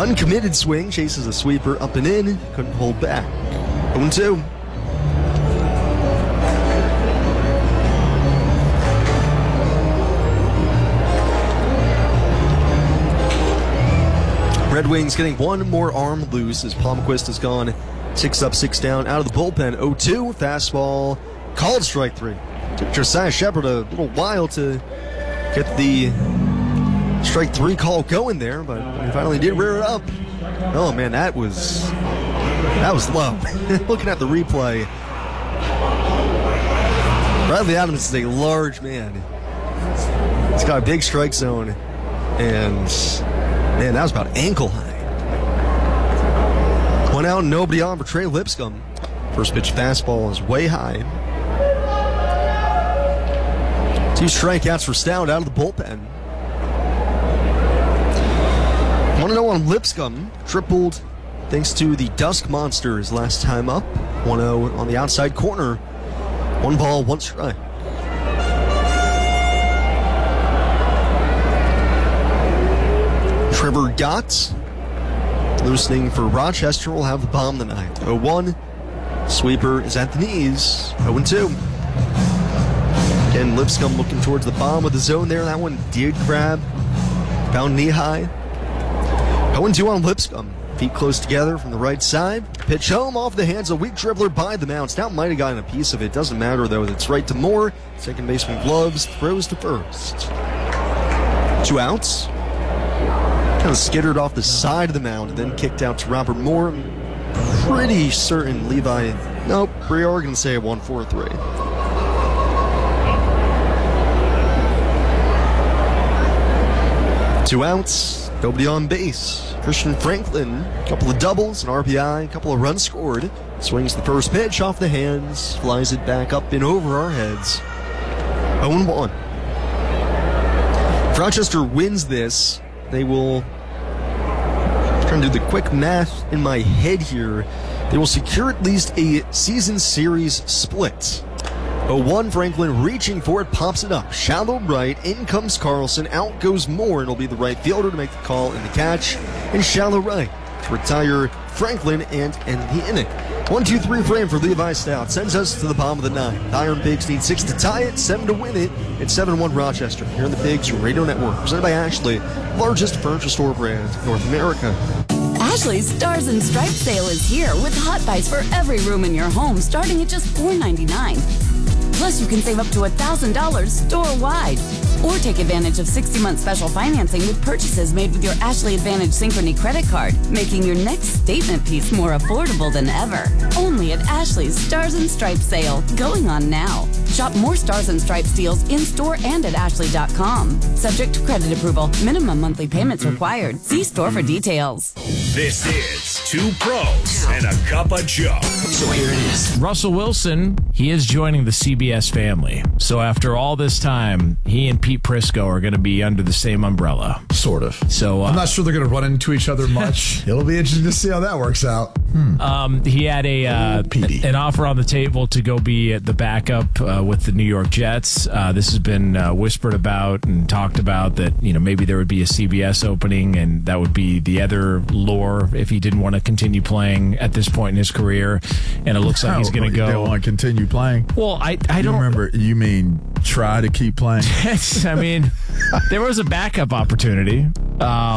Uncommitted swing, chases a sweeper up and in, couldn't hold back. 0-2. Red Wings getting one more arm loose as Palmquist has gone 6 up, 6 down out of the bullpen. 0-2, fastball, called strike 3. Took Josiah Shepard a little while to get the strike 3 call going there, but he finally did rear it up. Oh man, that was low. Looking at the replay, Bradley Adams is a large man. He's got a big strike zone, and man, that was about ankle high. 1 out, nobody on for Trey Lipscomb. First pitch fastball is way high. 2 strikeouts for Stout out of the bullpen. 1-0 on Lipscomb. Tripled thanks to the Dusk Monsters last time up. 1-0 on the outside corner. 1 ball, 1 strike. Trevor Gott, loosening for Rochester, will have the bomb tonight. 0-1. Sweeper is at the knees. 0-2. Again, Lipscomb looking towards the bottom of the zone there. That one did grab. Found knee high. 0-2 on Lipscomb. Feet close together from the right side. Pitch home off the hands. A weak dribbler by the mound. Stout might have gotten a piece of it. Doesn't matter, though. It's right to Moore. Second baseman gloves. Throws to first. 2 outs. Kind of skittered off the side of the mound and then kicked out to Robert Moore. Pretty certain Levi. Nope. Briar going to say 1-4-3. Two outs. Nobody on base. Christian Franklin, a couple of doubles, an RBI, a couple of runs scored. Swings the first pitch off the hands, flies it back up and over our heads. 0-1. If Rochester wins this, they will, trying to do the quick math in my head here, they will secure at least a season series split. 0-1, Franklin reaching for it, pops it up. Shallow right, in comes Carlson, out goes Moore, and it'll be the right fielder to make the call and the catch. And shallow right to retire Franklin and end the inning. 1-2-3 frame for Levi Stout sends us to the bottom of the 9th. Iron Pigs need 6 to tie it, 7 to win it. It's 7-1 Rochester here on the Pigs Radio Network, presented by Ashley, largest furniture store brand in North America. Ashley's Stars and Stripes sale is here with hot buys for every room in your home starting at just $4.99. Plus, you can save up to $1,000 store-wide. Or take advantage of 60-month special financing with purchases made with your Ashley Advantage Synchrony credit card, making your next statement piece more affordable than ever. Only at Ashley's Stars and Stripes sale, going on now. Shop more Stars and Stripes deals in-store and at ashley.com. Subject to credit approval. Minimum monthly payments required. See store for details. This is Two Pros and a Cup of Joe. So here it is. Russell Wilson, he is joining the CBS family. So after all this time, he and Pete Prisco are going to be under the same umbrella. Sort of. So I'm not sure they're going to run into each other much. It'll be interesting to see how that works out. He had an offer on the table to go be the backup with the New York Jets. This has been whispered about and talked about that, maybe there would be a CBS opening, and that would be the other lure if he didn't want to continue playing at this point in his career. And it looks like he's going to go. They want to continue playing. Well, I don't remember. You mean try to keep playing? I mean, there was a backup opportunity. I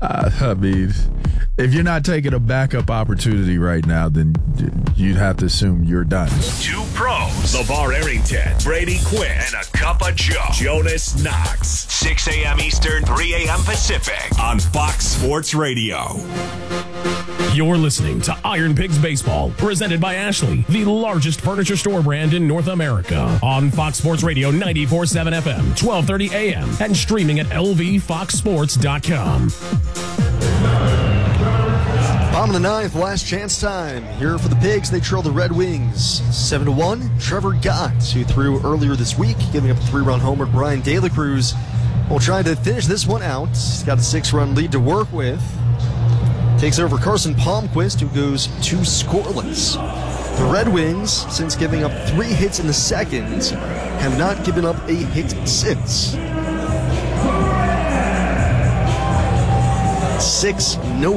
mean, if you're not taking a backup opportunity right now, then you'd have to assume you're done. Two Pros, LeVar Arrington, Brady Quinn, and a Cup of Joe. Jonas Knox, 6 a.m. Eastern, 3 a.m. Pacific on Fox Sports Radio. You're listening to Iron Pigs Baseball, presented by Ashley, the largest furniture store brand in North America. On Fox Sports Radio 94.7 FM, 1230 AM, and streaming at lvfoxsports.com. Bottom of the 9th, last chance time. Here for the Pigs, they trail the Red Wings 7-1. Trevor Gott, who threw earlier this week, giving up a 3-run homer to Brian De La Cruz, will try to finish this one out. He's got a 6-run lead to work with. Takes over Carson Palmquist, who goes 2 scoreless. The Red Wings, since giving up 3 hits in the second, have not given up a hit since. 6 no